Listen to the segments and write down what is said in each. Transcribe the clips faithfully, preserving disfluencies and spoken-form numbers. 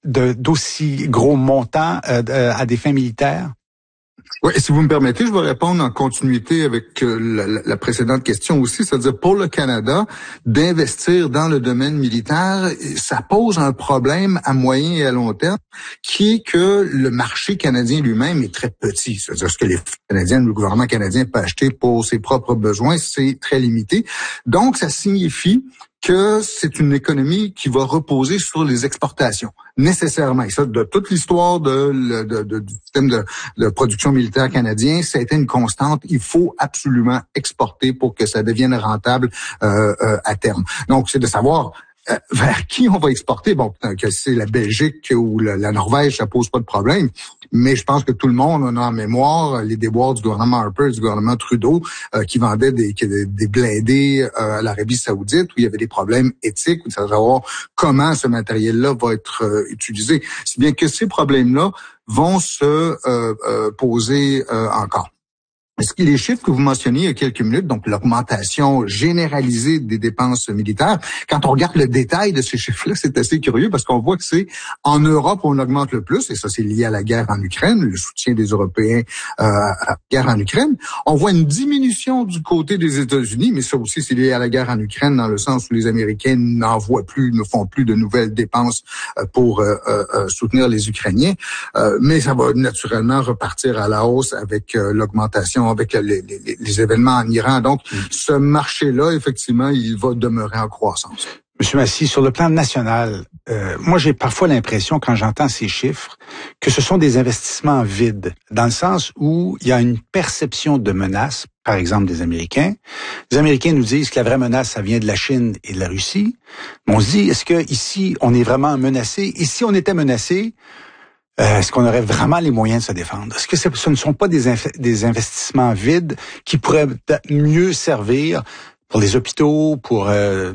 de, d'aussi gros montants euh, à des fins militaires? Oui, si vous me permettez, je vais répondre en continuité avec euh, la, la précédente question aussi, c'est-à-dire pour le Canada, d'investir dans le domaine militaire, ça pose un problème à moyen et à long terme, qui est que le marché canadien lui-même est très petit. C'est-à-dire ce que les Canadiens, le gouvernement canadien peut acheter pour ses propres besoins, c'est très limité. Donc, ça signifie que c'est une économie qui va reposer sur les exportations, nécessairement. Et ça, de toute l'histoire de, de, de, du système de, de production militaire canadien, ça a été une constante. Il faut absolument exporter pour que ça devienne rentable euh, euh, à terme. Donc, c'est de savoir euh, vers qui on va exporter. Bon, que c'est la Belgique ou la, la Norvège, ça pose pas de problème. Mais je pense que tout le monde en a en mémoire les déboires du gouvernement Harper, du gouvernement Trudeau, euh, qui vendait des, des blindés euh, à l'Arabie Saoudite, où il y avait des problèmes éthiques, où il fallait savoir comment ce matériel-là va être euh, utilisé. Si bien que ces problèmes-là vont se euh, euh, poser euh, encore. Est-ce que les chiffres que vous mentionniez il y a quelques minutes, donc l'augmentation généralisée des dépenses militaires, quand on regarde le détail de ces chiffres-là, c'est assez curieux parce qu'on voit que c'est en Europe où on augmente le plus, et ça c'est lié à la guerre en Ukraine, le soutien des Européens euh, à la guerre en Ukraine. On voit une diminution du côté des États-Unis, mais ça aussi c'est lié à la guerre en Ukraine dans le sens où les Américains n'envoient plus, ne font plus de nouvelles dépenses pour euh, euh, soutenir les Ukrainiens. Euh, mais ça va naturellement repartir à la hausse avec euh, l'augmentation avec les, les, les événements en Iran. Donc, mmh. ce marché-là, effectivement, il va demeurer en croissance. Monsieur Massy, sur le plan national, euh, moi j'ai parfois l'impression, quand j'entends ces chiffres, que ce sont des investissements vides, dans le sens où il y a une perception de menace, par exemple des Américains. Les Américains nous disent que la vraie menace, ça vient de la Chine et de la Russie. Mais on se dit, est-ce que ici on est vraiment menacé? Et si on était menacé, Euh, est-ce qu'on aurait vraiment les moyens de se défendre? Est-ce que ce ne sont pas des, inf- des investissements vides qui pourraient mieux servir pour les hôpitaux, pour... Euh...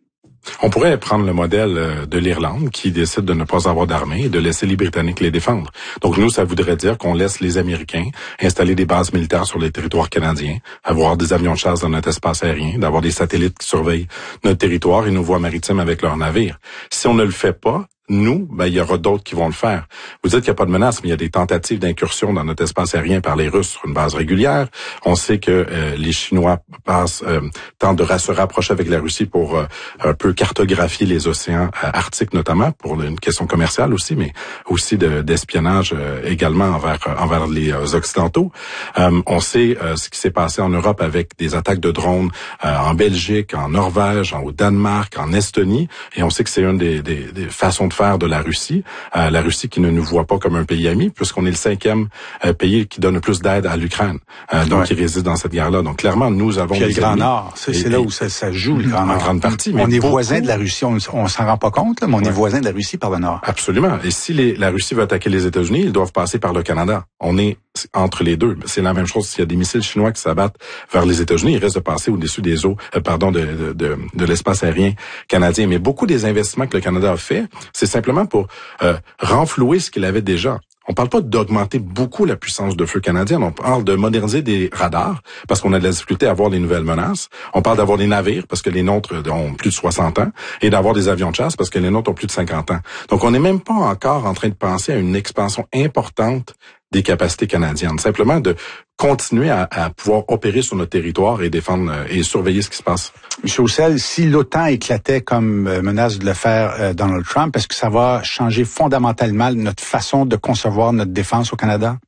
On pourrait prendre le modèle de l'Irlande qui décide de ne pas avoir d'armée et de laisser les Britanniques les défendre. Donc nous, ça voudrait dire qu'on laisse les Américains installer des bases militaires sur les territoires canadiens, avoir des avions de chasse dans notre espace aérien, d'avoir des satellites qui surveillent notre territoire et nos voies maritimes avec leurs navires. Si on ne le fait pas, nous, ben, il y aura d'autres qui vont le faire. Vous dites qu'il n'y a pas de menace, mais il y a des tentatives d'incursion dans notre espace aérien par les Russes sur une base régulière. On sait que euh, les Chinois passent, euh, tentent de se rapprocher avec la Russie pour euh, un peu cartographier les océans euh, arctiques, notamment, pour une question commerciale aussi, mais aussi de, d'espionnage euh, également envers, euh, envers les euh, Occidentaux. Euh, on sait euh, ce qui s'est passé en Europe avec des attaques de drones euh, en Belgique, en Norvège, en, au Danemark, en Estonie, et on sait que c'est une des, des, des façons de faire de la Russie, euh, la Russie qui ne nous voit pas comme un pays ami, puisqu'on est le cinquième euh, pays qui donne le plus d'aide à l'Ukraine, euh, donc ouais. qui résiste dans cette guerre-là. Donc clairement, nous avons Puis des le Grand amis, Nord, c'est, c'est là où ça, ça joue, le Grand Nord. En grande partie. Mais on est beaucoup... voisin de la Russie, on, on s'en rend pas compte, là, mais on ouais. est voisin de la Russie par le Nord. Absolument. Et si les, la Russie veut attaquer les États-Unis, ils doivent passer par le Canada. On est entre les deux. C'est la même chose s'il y a des missiles chinois qui s'abattent vers les États-Unis, ils risquent de passer au-dessus des eaux, euh, pardon, de, de, de, de l'espace aérien canadien. Mais beaucoup des investissements que le Canada a fait, c'est simplement pour euh, renflouer ce qu'il avait déjà. On parle pas d'augmenter beaucoup la puissance de feu canadienne. On parle de moderniser des radars parce qu'on a de la difficulté à voir les nouvelles menaces. On parle d'avoir des navires parce que les nôtres ont plus de soixante ans et d'avoir des avions de chasse parce que les nôtres ont plus de cinquante ans. Donc, on n'est même pas encore en train de penser à une expansion importante des capacités canadiennes. Simplement de continuer à, à pouvoir opérer sur notre territoire et défendre euh, et surveiller ce qui se passe. Monsieur Roussel, si l'OTAN éclatait comme euh, menace de le faire euh, Donald Trump, est-ce que ça va changer fondamentalement notre façon de concevoir notre défense au Canada?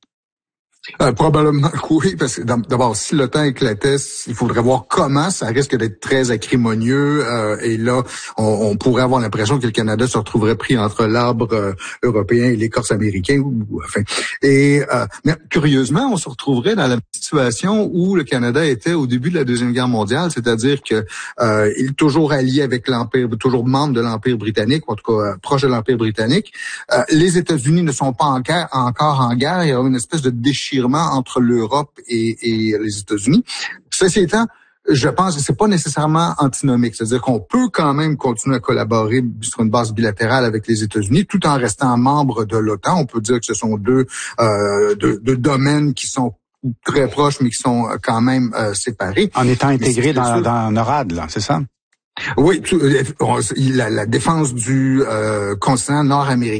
Euh, probablement que oui, parce que d'abord, si l'OTAN éclatait, il faudrait voir comment. Ça risque d'être très acrimonieux. Euh, et là, on, on pourrait avoir l'impression que le Canada se retrouverait pris entre l'arbre euh, européen et l'écorce américain. Ou, ou, enfin, et euh, mais curieusement, on se retrouverait dans la situation où le Canada était au début de la Deuxième Guerre mondiale, c'est-à-dire que euh, il est toujours allié avec l'Empire, toujours membre de l'Empire britannique, ou en tout cas euh, proche de l'Empire britannique. Euh, les États-Unis ne sont pas en guerre, encore en guerre. Il y a une espèce de déchirement entre l'Europe et, et les États-Unis. Ceci étant, je pense que c'est pas nécessairement antinomique. C'est-à-dire qu'on peut quand même continuer à collaborer sur une base bilatérale avec les États-Unis tout en restant membre de l'OTAN. On peut dire que ce sont deux, euh, deux, deux domaines qui sont très proches, mais qui sont quand même euh, séparés. En étant intégrés dans, dans NORAD, là, c'est ça? Oui, tout, la, la défense du euh, continent nord-américain